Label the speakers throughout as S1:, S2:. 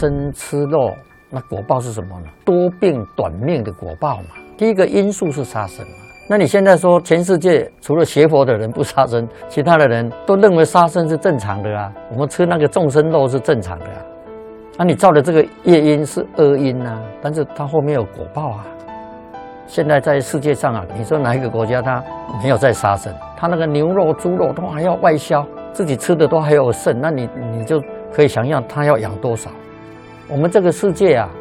S1: 生吃肉，那果报是什么呢？多病短命的果报嘛。第一个因素是杀生嘛。那你现在说全世界除了学佛的人不杀生，其他的人都认为杀生是正常的啊，我们吃那个众生肉是正常的啊。你造的这个业因是恶因啊，但是它后面有果报啊。现在在世界上啊，你说哪一个国家它没有在杀生？它那个牛肉、猪肉都还要外销，自己吃的都还有剩，那你就可以想象它要养多少。我们这个世界啊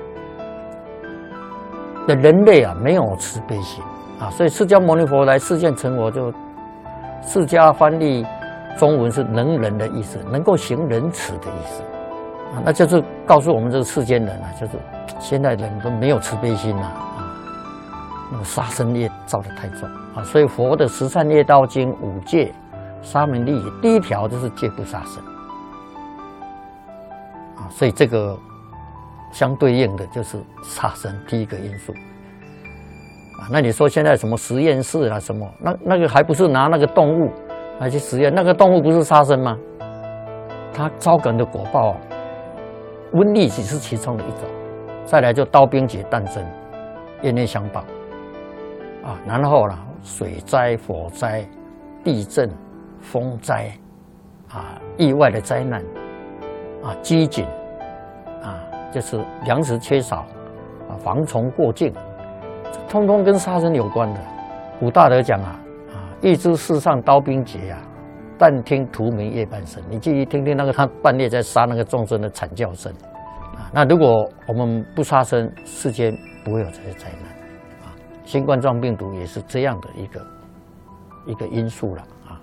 S1: 的人类啊没有慈悲心啊，所以释迦牟尼佛来世间成佛，就释迦翻译中文是能仁的意思，能够行仁慈的意思。那就是告诉我们这个世间人啊，就是现在人都没有慈悲心啊，那个杀生业造得太重啊，所以佛的十善业道经五戒沙门利第一条就是戒不杀生啊，所以这个相对应的就是杀生第一个因素啊。那你说现在什么实验室啊什么，那个还不是拿那个动物来去实验，那个动物不是杀生吗？它招感的果报啊，瘟疫只是其中的一种，再来就刀兵劫诞生，业内相报啊，然后呢，水灾、火灾、地震、风灾啊，意外的灾难啊，饥馑啊，就是粮食缺少啊，蝗虫过境，通通跟杀生有关的。古大德讲啊，欲知世上刀兵劫啊，但听荼蘼夜半声。你继续听听那个他半夜在杀那个众生的惨叫声啊。那如果我们不杀生，世间不会有这些灾难啊。新冠状病毒也是这样的一个因素了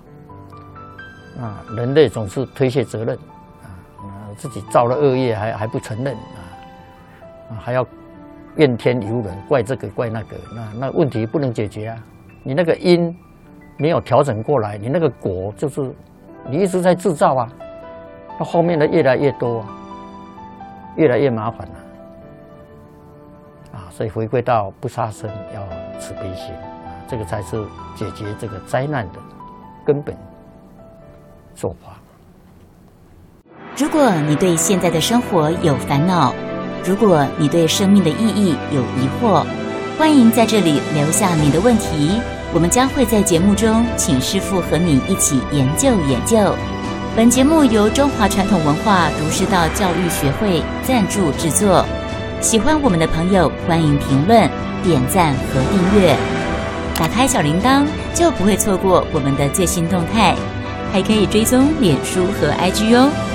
S1: 啊。人类总是推卸责任啊，自己造了恶业还不承认啊，还要怨天尤人，怪这个怪那个，那问题不能解决啊。你那个因没有调整过来，你那个果就是你一直在制造啊，那后面的越来越多啊，越来越麻烦了啊。所以回归到不杀生，要慈悲心啊，这个才是解决这个灾难的根本做法。
S2: 如果你对现在的生活有烦恼，如果你对生命的意义有疑惑，欢迎在这里留下你的问题，我们将会在节目中请师父和你一起研究研究。本节目由中华传统文化儒释道教育学会赞助制作。喜欢我们的朋友，欢迎评论、点赞和订阅。打开小铃铛，就不会错过我们的最新动态。还可以追踪脸书和IG哦。